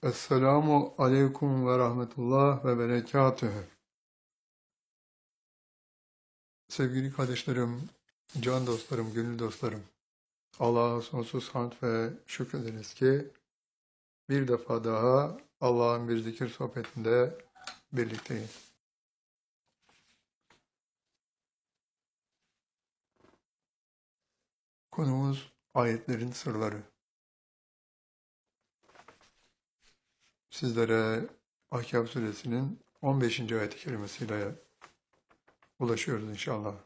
Esselamu aleyküm ve rahmetullah ve berekatühü. Sevgili kardeşlerim, can dostlarım, gönül dostlarım. Allah'a sonsuz hamd ve şükrederiz ki bir defa daha Allah'ın bir zikir sohbetinde birlikteyiz. Konumuz ayetlerin sırları. Sizlere Ahkâf Suresinin 15. ayet-i kerimesiyle ulaşıyoruz inşallah.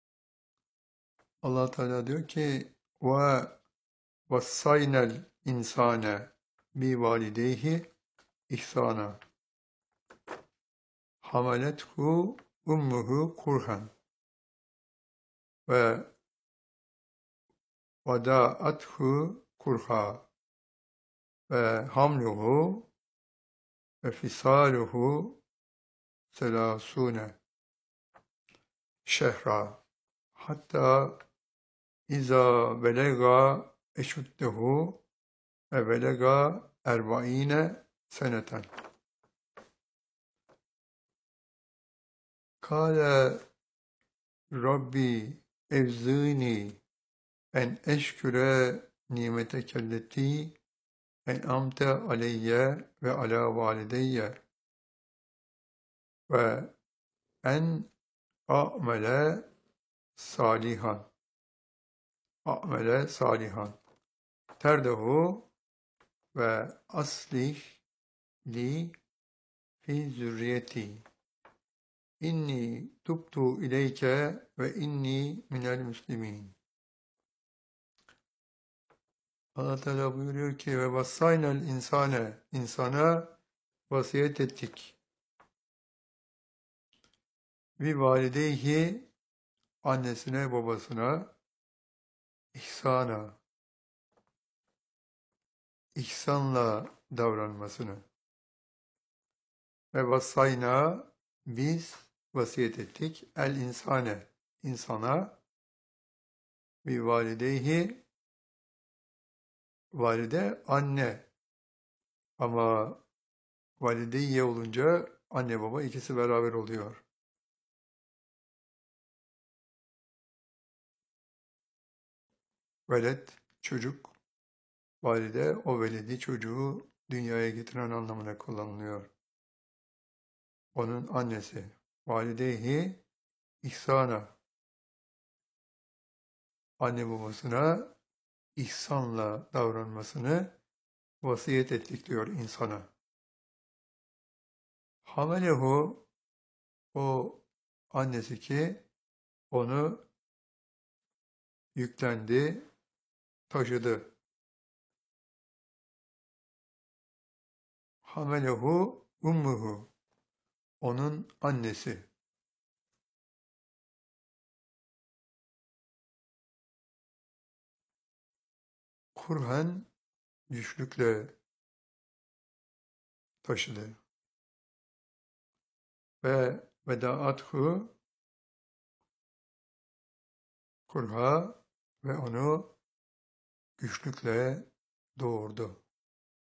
Allah Teala diyor ki: "Ve vassaynel insane bi valideyhi ihsana. Hamalethu ummuhu kurhan ve vada'athu kurha ve hamluhu ve fisaluhu selasune şehra hatta iza belega eşuddehu ve belega erba'ine seneten." Kâle Rabbi evzîni en eşküre nimetekelleti en'amte aleyye ve ala valideyye ve en a'mele salihan terdehu ve aslih li fi zürriyeti inni tubtu ileyke ve inni minel müslimin. Allah Teala buyuruyor ki ve vassaynel insane, insana vasiyet ettik. Vi valideyhi, annesine babasına ihsanla davranmasını. Ve vassayna, biz vasiyet ettik. El insane, insana. Vi valideyhi, valide anne. Ama valideyye olunca anne baba ikisi beraber oluyor. Velet, çocuk. Valide, o veledi çocuğu dünyaya getiren anlamına kullanılıyor. Onun annesi. Valideyhi ihsana. Anne babasına ihsanla davranmasını vasiyet ettik diyor insana. Hamelehu, o annesi ki onu yüklendi, taşıdı. Hamelehu ummuhu, onun annesi. Kurhen, güçlükle taşıdı. Ve veda'athu kurha, ve onu güçlükle doğurdu.